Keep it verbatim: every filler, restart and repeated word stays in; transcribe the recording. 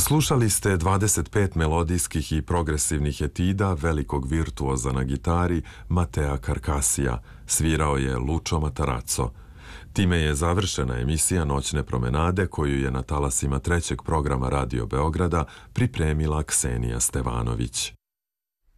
Slušali ste dvadeset pet melodijskih i progresivnih etida velikog virtuoza na gitari Matea Karkasija. Svirao je Lučo Matarazzo. Time je završena emisija Noćne promenade koju je na talasima trećeg programa Radio Beograda pripremila Ksenija Stevanović.